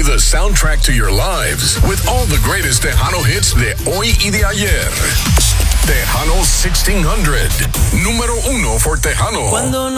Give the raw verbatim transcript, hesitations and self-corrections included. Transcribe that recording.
the soundtrack to your lives with all the greatest Tejano hits de hoy y de ayer. Tejano sixteen hundred, número uno for Tejano. Cuando no